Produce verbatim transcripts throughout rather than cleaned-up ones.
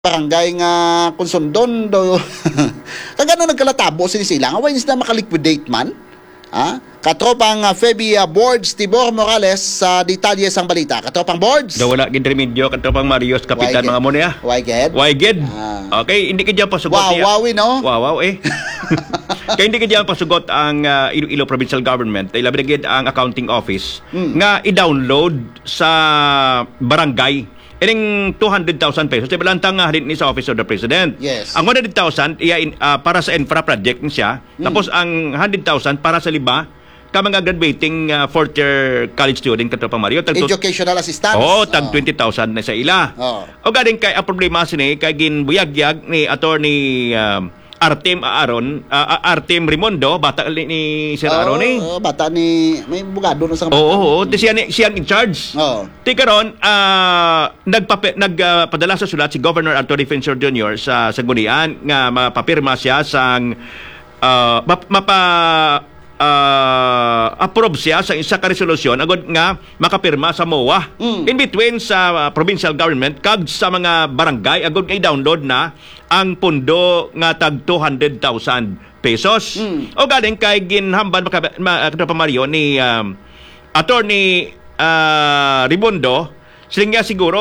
barangay nga konsundon do kagano nagkalatabo sini sila nga way na makaliquidate man ha katropang uh, Feby uh, Boards Tibor Morales sa uh, detalye sang balita katropang Boards daw wala gid remedyo katropang Marios kapitan mga monea why ged why ged ah. Okay hindi kidya pasugot wow niya wow no wow wow eh kaya hindi kidya pasugot ang uh, Iloilo Provincial Government ay labi gid ang accounting office hmm. nga i-download sa barangay ining two hundred thousand pesos. Diba lantang nga halin ni sa Office of the President. Yes. Ang one hundred thousand iya uh, para sa infra project siya. Mm. Tapos ang one hundred thousand para sa liba ka mga graduating uh, fourth year college student katropang Mario. Tag educational assistance. Oo, oh, tag oh. twenty thousand na sa ila. Oh. O galing kay ang problema sini kay ginbuyagyag ni attorney um, Artem Aaron, uh, Artem Rimondo, bata ni Sir oh, Aaron eh. Oh, bata ni may bugado no sa Oo, oo, oo. Siya ni siya in charge. Oo. Ti karon uh, nagpape nagpadala uh, sa sulat si Governor Anthony Defensor Junior sa Sanggunian nga mapapirma siya sang uh, mapa uh, approve siya sa isa ka resolusyon agad nga makapirma sa M O A. Mm. In between sa uh, provincial government kag sa mga barangay agad nga i-download na ang pundo nga tag two hundred thousand pesos. Mm. O galing kay ginhamban makapirma pa Mario ni um, attorney uh, Rimondo sila nga siguro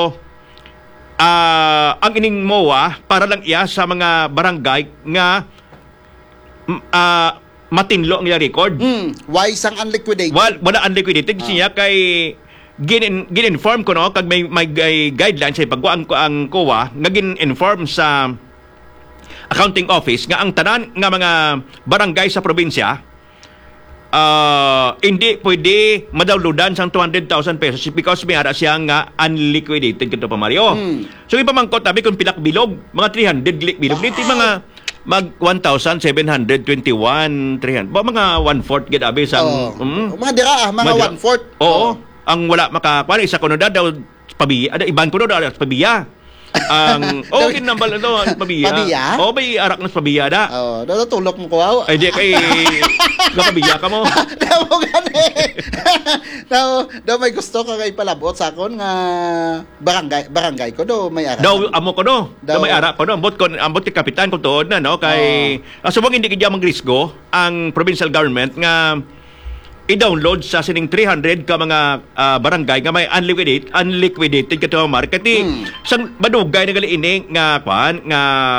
uh, ang ining M O A para lang iya sa mga barangay nga uh, matinlo ang record. Mm. Why sang unliquidated? Wala, wala unliquidated. Ah. Siya kay gin gin-inform ko no kag may may guidelines sa pagkuan ko ang C O A nga gin-inform sa accounting office nga ang tanan nga mga barangay sa probinsya uh, hindi pwede madawloadan sang two hundred thousand pesos because may ara siya nga unliquidated kito pa Mario. Hmm. So ipamangkot tabi kung pilak bilog mga three hundred bilog dito mga mag one thousand seven hundred twenty-one three hundred ba mga one-fourth gid abi sang oh. um, mga dira ah, mga one-fourth. Oo. Oh. Ang wala makakuha isa ko no daw pabiya ada iban ko no daw pabiya ang oh kinambal no pabiya pabiya oh may arak ng pabiya da oh daw tulok mo ko aw ay di kay pabiya ka mo daw mo gani daw daw may gusto ka kay palabot sa akon nga barangay barangay ko do may arak daw amo ko no daw may arak ko no ambot ko ambot ti kapitan ko tuod na no kay oh. Asubong hindi kidya magrisgo ang provincial government nga i-download sa sining three hundred ka mga uh, barangay nga may unliquidated unliquidated kato market ni hmm. sang badugay na gali ini nga kwan nga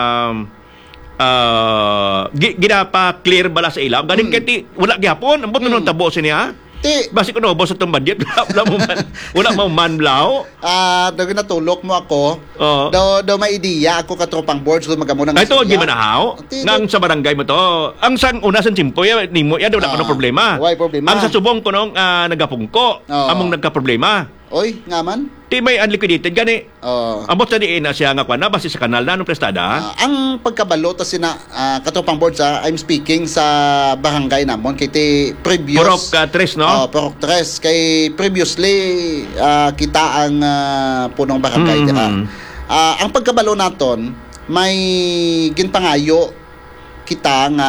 uh, ginapa clear bala sa ilaw ganing hmm. kati wala gyapon ambot hmm. no tabo siniya ti basi ko no boss atong budget wala mo man wala mo man lao ah uh, daw natulok mo ako oh. daw daw may ideya ako katropang boards kung magamo nang ay to di man ahaw nang sa barangay mo to ang sang una sang simpoy nimo ya daw na kuno problema why problema ang sa subong kuno uh, nagapungko oh. among nagka-problema oy nga man ti may unliquidated gani oh. Ambot sa diin na siya nga kwan na base sa kanal na anong prestada uh, ang pagkabalo ta sina uh, katropang boards uh, I'm speaking sa barangay namon kay ti previous Porok uh, tres no oh, Porok tres kay previously uh, kita ang uh, punong barangay mm-hmm. dira uh, ang pagkabalo naton may ginpangayo kita nga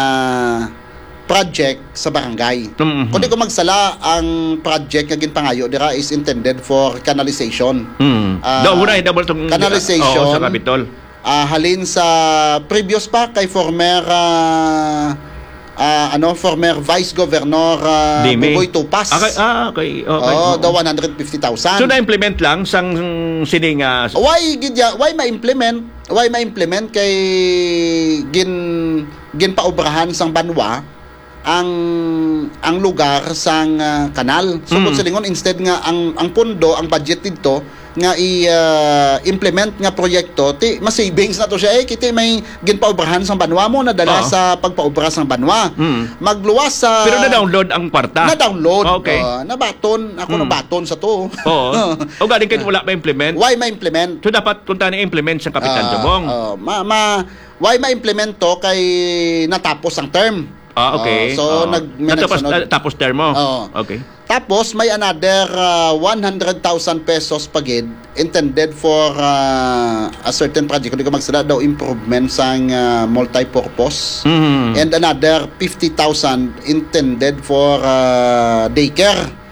project sa barangay. Mm-hmm. Kung di ko magsala, ang project nga ginpangayo dira is intended for canalization. Mm. Uh, Daw una double tong canalization oh, sa Capitol. Uh, halin sa previous pa kay former uh, uh, ano former Vice Governor uh, Buboy Tupas. Okay, ah, okay. Okay. Oh, the one hundred fifty thousand. So na-implement lang sang sining uh, why gidya why ma-implement? Why ma-implement kay gin ginpaobrahan sang banwa ang ang lugar sang uh, kanal. So mm. silingon instead nga ang ang pondo, ang budget dito nga i-implement uh, nga proyekto, ti mas savings na to siya eh kiti may ginpaobrahan sang banwa mo nadala uh-huh. sa pagpaobra sang banwa. Mm. Magluwas sa pero na-download ang kwarta. Na-download. Okay. Uh, nabaton, ako mm. nabaton sa to. Oo. O galing kay wala ma-implement. Why ma-implement? So dapat kung tani implement sa Kapitan Jobong. Uh, uh, ma, ma why ma-implement to kay natapos ang term. Ah, okay. Uh, so, oh. nag tapos, uh, tapos term mo? Oh. Okay. Tapos, may another uh, one hundred thousand pesos pagid intended for uh, a certain project. Kung di ko magsala daw, improvement sang uh, multi-purpose. Mm-hmm. And another fifty thousand intended for uh, daycare.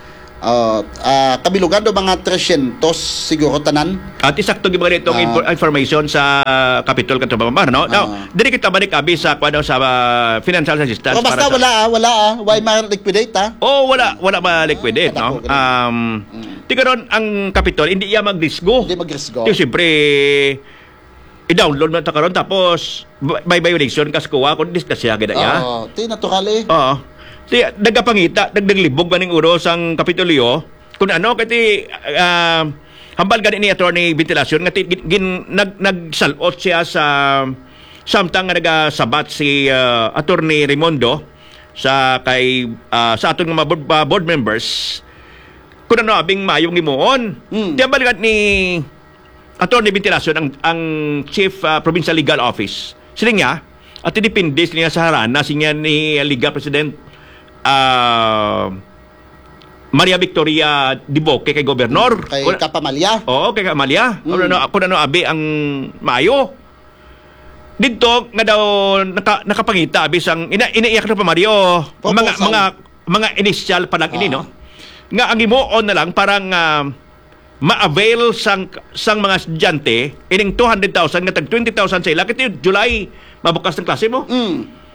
Oh, ah, kabilugan do mga three hundred siguro tanan. At isakto gibang itong Ah. info- information sa Capitol kanto Bambar, no? Now, Ah. dili kita balik abi sa kuno sa ah, financial assistance O basta para sa- wala ah, wala ah, why ma-liquidate ah? Oh, wala wala ma-liquidate, Ah, no? kadako, Um, tigaron ang Capitol hindi iya magdisgo. Hindi mag-risgo. Di siyempre i-download mo ta karon tapos by violation kas kuha kun diskusya gid ya. Oo, ti natural eh. Oo. Di nagapangita, nagdaglibog maning uros ang Kapitolyo kung ano kati uh, hambal gani ni attorney ventilasyon nga ti- gin, gin nag nagsalot siya sa samtang nga nagasabat si uh, attorney Raimondo sa kay uh, sa atong mga board, uh, board members kung ano abing mayong gimuon. Mm. Di hambal ni attorney ventilasyon ang ang chief uh, provincial legal office. Sila niya at tinipindis niya sa harana sinya ni Liga President uh, Maria Victoria Diboque kay gobernador. Kay Kung- Kapamalya. Oo, kay Amalia. Mm. Kung ano, kung ano abi ang maayo. Dito nga daw naka, nakapangita abi sang ina inaiyak na pa Mario. Mga Proposal. mga mga initial pa lang ini Ah. no. Nga ang imuon na lang parang ah, ma-avail sang sang mga estudyante ining two hundred thousand nga tag twenty thousand sa ila kiti July mabukas ng klase mo. Mm.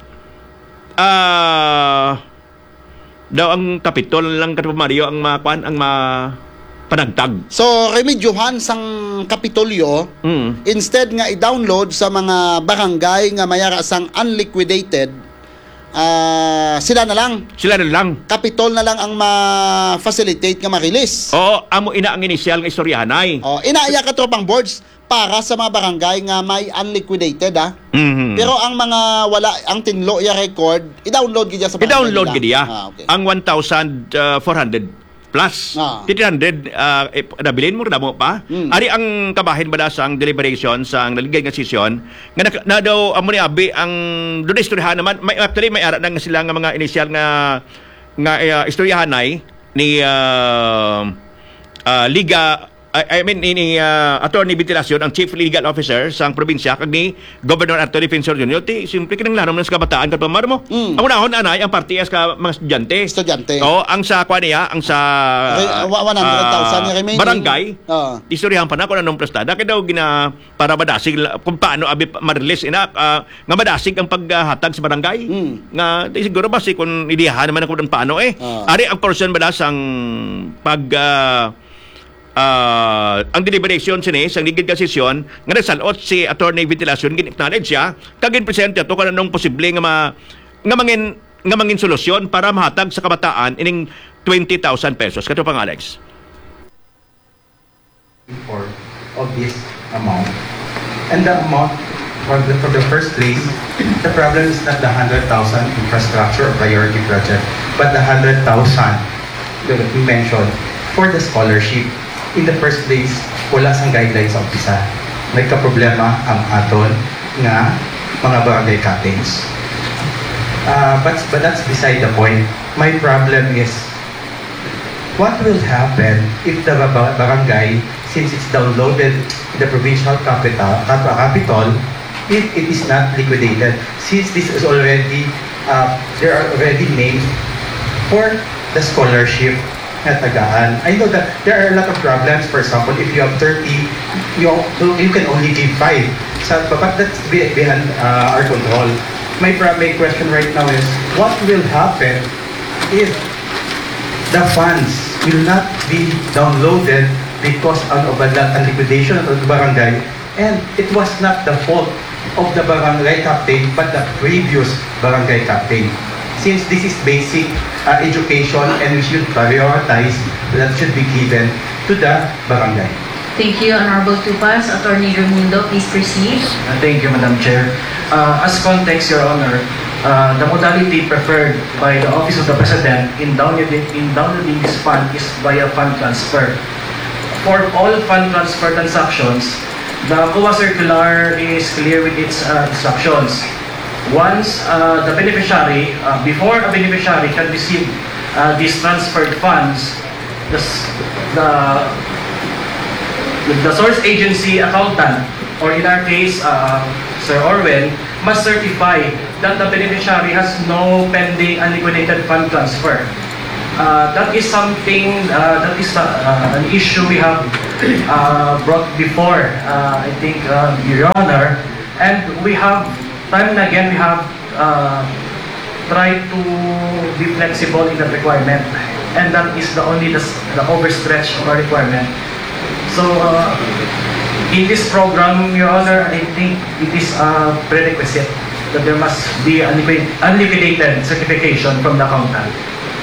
Ah, daw ang Kapitol lang kanto Mario ang makuan ang ma panagtag. So remedyohan sang Kapitolyo Mm. instead nga i-download sa mga barangay nga mayara sang unliquidated, ah sila na lang, Sila na lang. Kapitol na lang ang ma-facilitate nga ma-release. Oo, amo ina ang initial nga istoryahanay. Oh, inaaya ka tropang boards para sa mga barangay nga may unliquidated ah. Mhm. Pero ang mga wala ang tinlo ya record, i-download gid sa barangay I-download nila. gid ya. Ah, okay. Ang one thousand four hundred plus. Ah. three hundred uh, eh, nabilin mo mo pa. Mm. Ari ang kabahin ba sa ang deliberation sa ang naligay nga sesyon nga na, na daw amo ni abi ang doon istoryahan naman may actually may ara na nga sila nga mga initial nga nga uh, istoryahanay ni uh, uh, Liga I, I mean ini uh, Attorney Ventilasyon ang Chief Legal Officer sa ang probinsya kag ni Governor Anthony Defensor Junior ti simpre kinanglanom ng kabataan kat pamar mo. Mm. Ang unahon anay ang party as ka mga estudyante. Estudyante. Oo, ang sa kwa niya, ang sa Re- wa- one hundred thousand ah, yung remaining. barangay. Oo. Istoryahan pa na kung anong prestada kaya daw gina para madasig la- kung paano abi pa- ma-release ina ah, nga madasig ang paghatag sa barangay. Mm. Nga di siguro ba si kung idiyahan naman kung paano eh. Oo. Ari ang portion ba ang pag ah, ah, ang deliberation sini sa ligid ka sesyon nga nagsalot si attorney ventilasyon gin acknowledge siya kagin presente to kanang posible nga ma, nga mangin nga mangin solusyon para mahatag sa kabataan ining twenty thousand pesos kato pang Alex. For of this amount. And the amount for the, for the first place, the problem is not the one hundred thousand infrastructure or priority project, but the one hundred thousand that we mentioned for the scholarship. In the first place, wala sang guidelines sa umpisa. Nagka-problema ang aton nga mga barangay captains. Uh, but, but that's beside the point. My problem is what will happen if the ba- barangay, since it's downloaded in the provincial capital, cap- capital, if it is not liquidated, since this is already, uh, there are already names for the scholarship na tagaan. I know that there are a lot of problems. For example, if you have thirty, you, you can only give five. So, but that's be- beyond uh, our control. My, pro- my question right now is, what will happen if the funds will not be downloaded because of the liquidation of the barangay, and it was not the fault of the barangay captain but the previous barangay captain. Since this is basic uh, education and we should prioritize that should be given to the barangay. Thank you, Honorable Tupas. Attorney Raimundo, please proceed. Uh, Thank you, Madam Chair. Uh, as context, Your Honor, uh, the modality preferred by the Office of the President in downloading, in downloading this fund is via fund transfer. For all fund transfer transactions, the C O A circular is clear with its uh, instructions. Once uh, the beneficiary, uh, before a beneficiary can receive uh, these transferred funds, the, s- the the source agency accountant, or in our case, uh, Sir Orwell, must certify that the beneficiary has no pending unliquidated fund transfer. Uh, that is something, uh, that is uh, uh, an issue we have uh, brought before, uh, I think, uh, Your Honor. And we have, time and again, we have uh, tried to be flexible in that requirement. And that is the only the, the overstretch of our requirement. So, uh, in this program, Your Honor, I think it is a prerequisite that there must be unliquid- unliquidated certification from the accountant.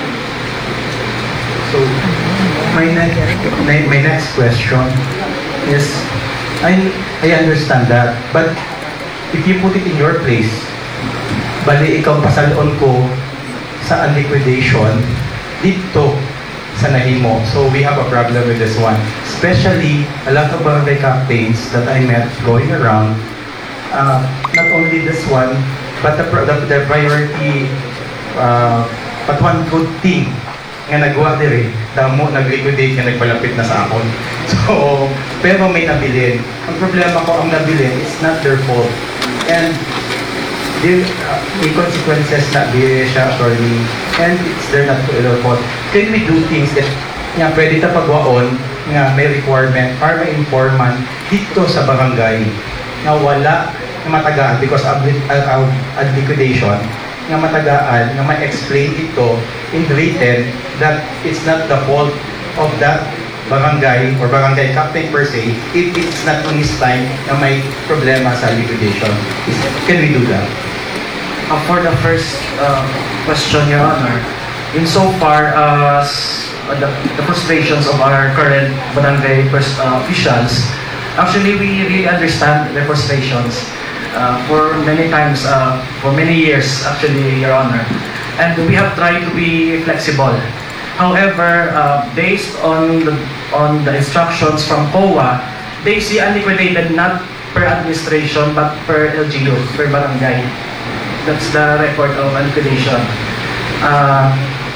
So, my, ne- my, my next question is, I, I understand that, but if you put it in your place, bali ikaw pasalon ko sa liquidation dito sa nahimo. So, we have a problem with this one. Especially, a lot of barangay captains that I met going around, uh, not only this one, but the, the, the priority, uh, but one good thing nga nagawa diri, damo nag-liquidate nga nagpalapit na sa akon. So, pero may nabilin. Ang problema ko, ang nabilin, it's not their fault. And there, uh, may consequences na di siya attorney, and it's their not their fault. Can we do things that nga pwede ta pagwaon nga may requirement para ma-informan dito sa barangay na wala na matagaan because of, of, of liquidation, nga matagaan, nga ma-explain ito in written that it's not the fault of that barangay or barangay captain per se if it's not on his time na may problema sa liquidation. Is, can we do that? Uh, for the first uh, question, Your Honor, insofar as uh, the, the frustrations of our current barangay pers- uh, officials, actually we really understand their frustrations. Uh, for many times, uh, for many years, actually, Your Honor. And we have tried to be flexible. However, uh, based on the, on the instructions from C O A, they see unliquidated not per administration but per L G U, per barangay. That's the record of liquidation. Uh,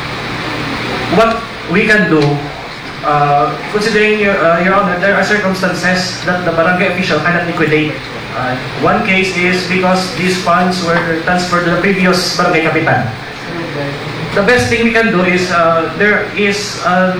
what we can do, uh, considering, your, uh, Your Honor, there are circumstances that the barangay official cannot liquidate. Uh, one case is because these funds were transferred to the previous barangay kapitan. The best thing we can do is uh, there is um,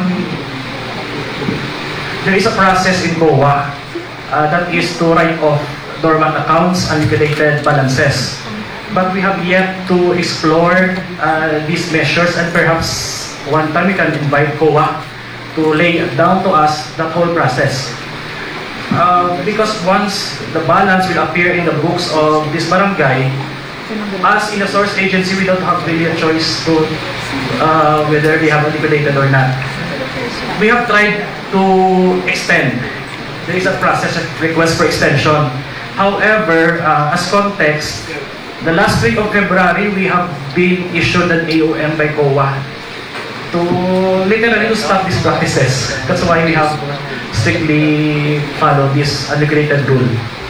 there is a process in C O A uh, that is to write off dormant accounts and liquidated balances. But we have yet to explore uh, these measures, and perhaps one time we can invite C O A to lay down to us the whole process. Uh, because once the balance will appear in the books of this barangay, us in a source agency, we don't have really a choice to uh, whether they have liquidated or not. We have tried to extend. There is a process of request for extension. However, uh, as context, the last week of February, we have been issued an A O M by C O A to literally to stop these practices. That's why we have strictly follow this unliquidated rule.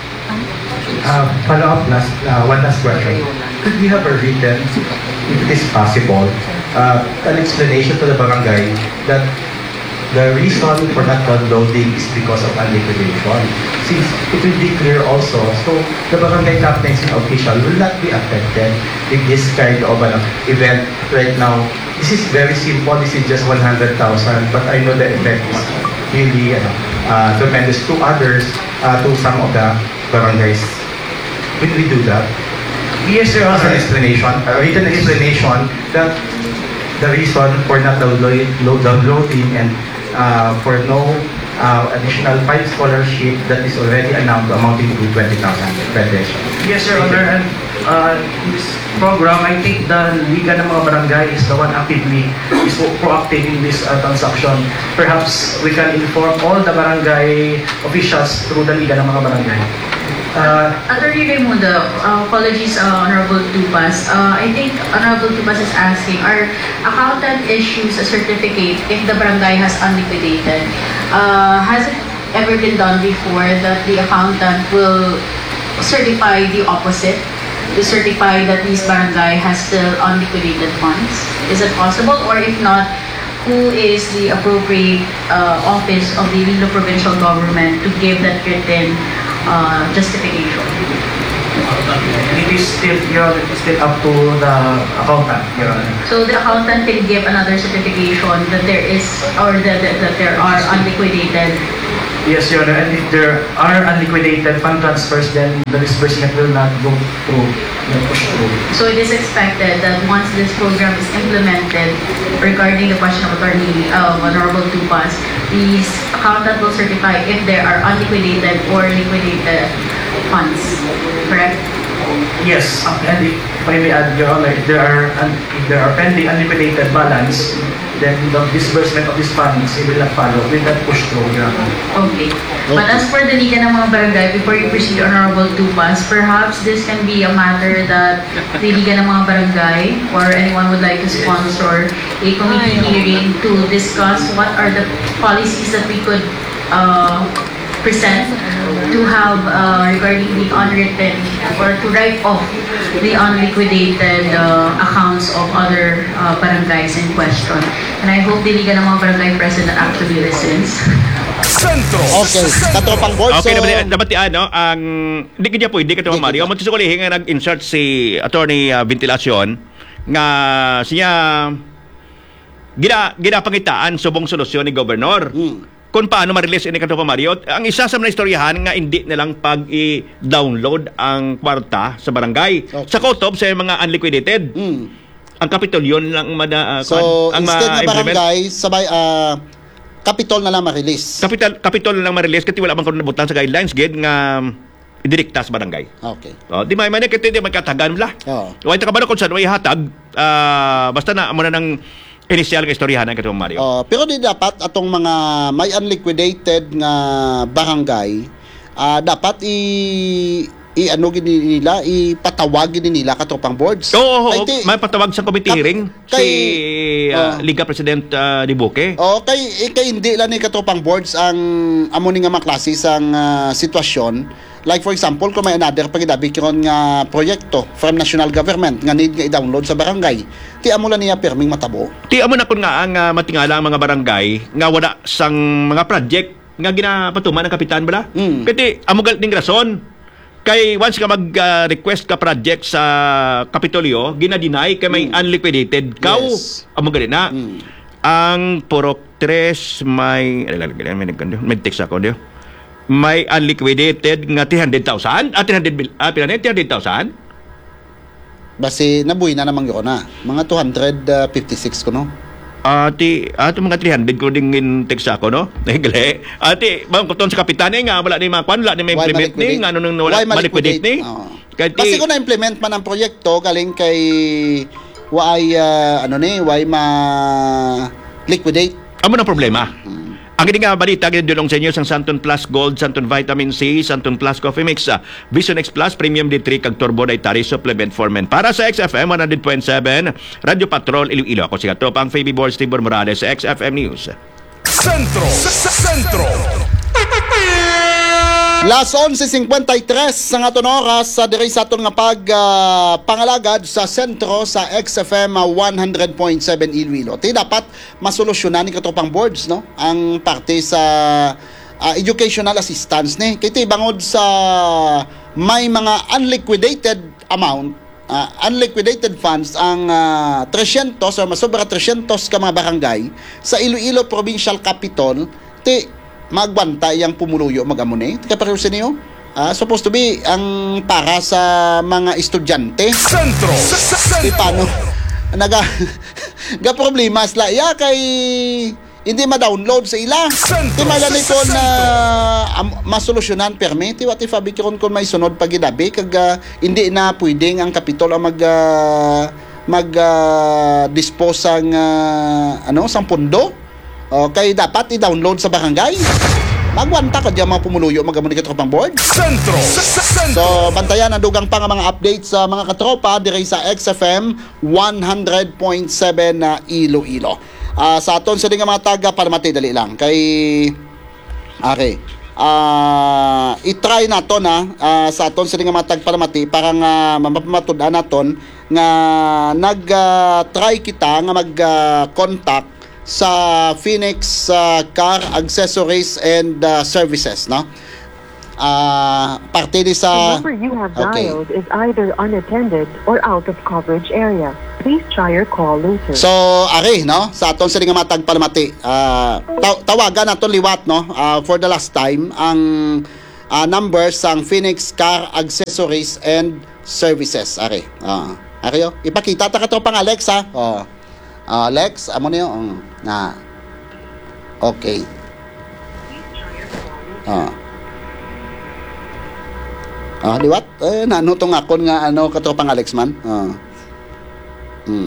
Uh, follow up last, uh, one last question. Could we have a written, if it is possible, uh, an explanation to the barangay that the reason for not downloading is because of unliquidation? Since it will be clear also, so the barangay captains and official will not be affected with this kind of uh, event right now. This is very simple, this is just one hundred thousand, but I know the effect is really uh, uh, tremendous to others, uh, to some of the barangays. Will we do that? Yes, Your As an Honor. explanation, a written explanation that the reason for not download, downloading and uh, for no uh, additional five scholarship that is already announced amounting to twenty thousand pesos. Yes, Your Honor. And uh, in this program, I think the Liga ng mga Barangay is the one actively is proactive in this uh, transaction. Perhaps we can inform all the barangay officials through the Liga ng mga Barangay. Uh, Attorney Raimundo, uh, apologies, uh, Honorable Tupas. Uh, I think Honorable Tupas is asking, our accountant issues a certificate if the barangay has unliquidated. Uh, has it ever been done before that the accountant will certify the opposite? To certify that this barangay has still unliquidated funds? Is it possible? Or if not, who is the appropriate uh, office of the Iloilo Provincial Government to give that written uh, justification? It is still, Your Honor, it is still up to the accountant, Your Honor. So the accountant can give another certification that there is, or that, that, that there are unliquidated. Yes, Your Honor, and if there are unliquidated fund transfers, then the disbursement will not go through, not push through. So it is expected that once this program is implemented, regarding the question of Attorney uh, Honorable Tupas, the accountant will certify if there are unliquidated or liquidated funds, correct? Yes, uh, and if, if I may add, Your Honor, if there are un- if there are pending unliquidated balance, then the disbursement of these funds it will not follow, will not push through, Your Honor. Okay. But as for the Liga ng mga Barangay, before you proceed, Honorable Tupas, perhaps this can be a matter that the Liga ng mga Barangay or anyone would like to sponsor a committee hearing to discuss what are the policies that we could uh, present to have uh, regarding the unwritten or to write off the unliquidated uh, accounts of other uh, barangays in question. And I hope the Liga ng mga Barangay President actually listens. Okay, katropang board. Okay, so, dapat dapat ano, ang hindi kanya po, hindi ka to Mario. Mo tusuko lihi nga nag-insert si Attorney uh, Ventilacion nga siya gina ginapangitaan subong solusyon ni Gobernador. Hmm. Kung paano ma-release ini kanto pa Mario. Ang isa sa mga istoryahan nga hindi nilang pag i-download ang kwarta sa barangay. Okay. Sa Kotob sa mga unliquidated. hmm. Ang Kapitolyon lang mada uh, So, ang instead na ma-implement. barangay, sabay, ah, Kapitol na lang ma-release. Kapital Kapitol lang ma-release kasi wala bang kuno nabutan sa guidelines gid nga idirekta sa barangay. Okay. Oh, di may man kiti di magkatagan la. Oo. Wa ta kabalo kun sa way hatag ah, basta na amo na nang initial nga istoryahan ang katong Mario. Oh, pero di dapat atong mga may unliquidated nga barangay, ah, dapat i i ano gini nila, ipatawag gini nila katropang boards. Oo, oo, Kay oo. ti- May patawag sa committee Kap- hearing kay- si ah, oh. Liga President ah, ni Buke. Oh, kay eh, kay hindi lang ni katropang boards ang amo ni nga mga klase sang ah, sitwasyon. Like for example, kung may another pagidabi karon nga proyekto from national government nga need nga i-download sa barangay, ti amo lang niya perming matabo. Ti amo na kun nga ang ah, matingala ang mga barangay nga wala sang mga project nga ginapatuman ng kapitan bala. Mm. Kati amo gal ning rason. Kay once ka mag-request ka project sa Kapitolyo, gina-deny kay may Mm. unliquidated kaw. Yes. Amo gali na. Mm. Ang Purok tres may ay, may may nagkando, may text ako dio. May unliquidated nga three hundred thousand, at three hundred ah, pila na three hundred thousand. Basi nabuhi na naman yun na. Mga two hundred fifty-six ko no. Ati, ato mga three hundred ko ding in text ako, no? Nahigali. Ati, bang kuton sa kapitan eh, nga, wala ni mga kwan, wala ni may Why implement ni, ma-liquidate? nga, ano nung wala, Why ma-liquidate ni. Oo. Kaya ti, Kasi kung na-implement man ang proyekto, galing kay why, ah, ano ni, why ma-liquidate. amo na problema. Ang hindi nga balita, ginadulong sa inyo sang Santon Plus Gold, Santon Vitamin C, Santon Plus Coffee Mix, uh, Vision X Plus, Premium D three, kag Turbo Dietary Supplement for Men. Para sa X F M one hundred point seven, Radio Patrol, Iloilo. Ako si Katropang Fabi Board, Steve Morales, sa X F M News. Sentro, Sentro. Las eleven fifty-three sa nga oras sa diri sa aton nga pag ah, pangalagad sa sentro sa X F M one hundred point seven Iloilo. Ti dapat masolusyonan ni katropang boards no ang parte sa ah, educational assistance ni. Kay ti bangod sa may mga unliquidated amount, ah, unliquidated funds ang uh, three hundred or masobra three hundred ka mga barangay sa Iloilo Provincial Capital. Ti magbantay ang pumuluyo mag-amune. Tika pareho sa niyo. Ah, supposed to be ang para sa mga estudyante. Sentro, Di paano? Naga ga problema sila ya kay hindi ma-download sa ila. Di malani ko na um, masolusyonan permit. Di wati fabi kon kon may sunod pagidabi kag uh, hindi na pwedeng ang kapitol ang mag uh, mag uh, dispose ang uh, ano sang pondo. Okay, dapat i-download sa barangay. Magwanta ka diyan mga pumuluyo mag-amon ni katropang board. Sentro, So, bantayan ang dugang pa nga mga updates sa mga katropa dire sa X F M one hundred point seven na Iloilo. Ah, sa aton sa nga mga taga para matay dali lang kay okay. Ah, i-try nato na ah, sa aton sa nga mga tag para mati para nga mapamatud-an naton nga nag-try kita nga mag-contact sa Phoenix uh, Car Accessories and uh, Services, no? ah, parte ni The sa number you have Okay. dialed is either unattended or out of coverage area. Please try your call later. So, ari, no? Sa aton sila nga matag palamati. Ah, taw- tawagan naton liwat, no? Ah, for the last time, ang ah, number sang Phoenix Car Accessories and Services. Ari. Ah, ari, oh. Ipakita ta ka to pang Alex, ha? Oh. Ah, Alex, amo niyo. Um, na. Okay. Ah. Ah, liwat. Eh, nano tong akon nga ano kato pang Alex man. Ah. Hmm.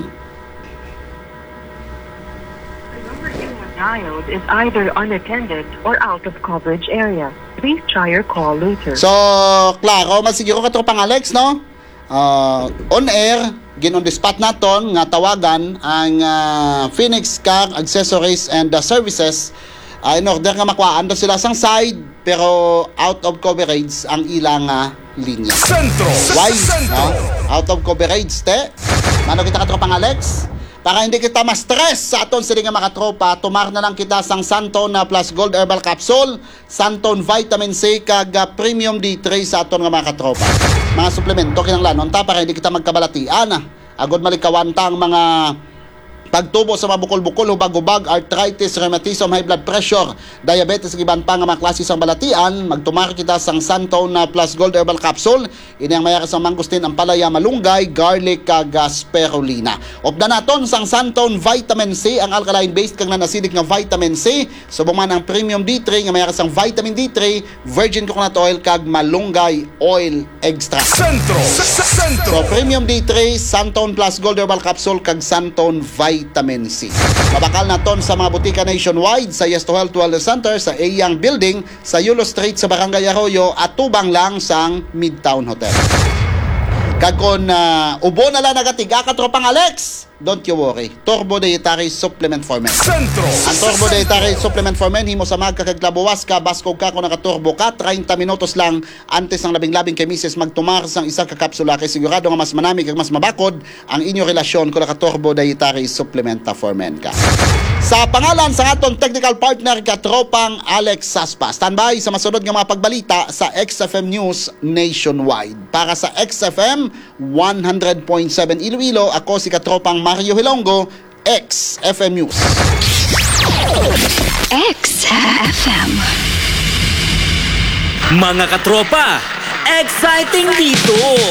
The number you have dialed is either unattended or out of coverage area. Please try your call later. So, klaro, masiguro ka to pang Alex, no? Uh, on air, ginon the spot naton nga tawagan ang uh, Phoenix Car Accessories and uh, Services. Uh, in order nga makuhaan daw sila sang side, pero out of coverage ang ilang uh, linya. Sentro. Why? Sentro. No? Out of coverage, te? Mano kita katropang Alex? Para hindi kita ma-stress sa aton sila nga mga tropa, tumar na lang kita sang Santon na plus Gold Herbal Capsule, Santon Vitamin C, kag uh, Premium D three sa aton nga mga katropa. Mga suplemento kinanglanon ta para hindi kita magkabalatian. Ah. Agod malikawanta ang mga pagtubo sa mabukol-bukol, hubag-hubag, arthritis, rheumatism, high blood pressure, diabetes, iban pa nga mga klase sang balatian, magtumar kita sang Santon na plus Gold Herbal Capsule, ini ang mayara sang mangustin, ang palaya, malunggay, garlic, kag spirulina. Opda naton sang Santon Vitamin C, ang alkaline-based kag nanasidik nga vitamin C, subong man ang Premium D three, nga mayara sang vitamin D three, virgin coconut oil, kag malunggay oil extract. Sentro. Sentro. So, Premium D three, Santon Plus Gold Herbal Capsule, kag Santon Vitamin C. Mabakal na ton sa mga butika nationwide, sa Yes to Health Wellness Center, sa Eyang Building, sa Yulo Street, sa Barangay Arroyo, at tubang lang sang Midtown Hotel. Kag kung uh, ubo na lang nagatiga ka tropang Alex, don't you worry. Turbo Dietary Supplement for Men. Sentro. Ang Turbo Dietary Supplement for Men, himo sa magkakaglabuwas ka, baskog ka kung nakaturbo ka, thirty minutos lang antes ng labing-labing kay misis magtumar sang isa ka kapsula kay sigurado nga mas manami kag mas mabakod ang inyo relasyon kung nakaturbo Dietary Supplement for Men ka. Sa pangalan sa aton technical partner katropang Alex Saspa, standby sa masunod nga mga pagbalita sa X F M News Nationwide. Para sa X F M one hundred point seven Iloilo, ako si katropang Mario Hilongo, X F M News. X F M. Mga katropa, exciting dito!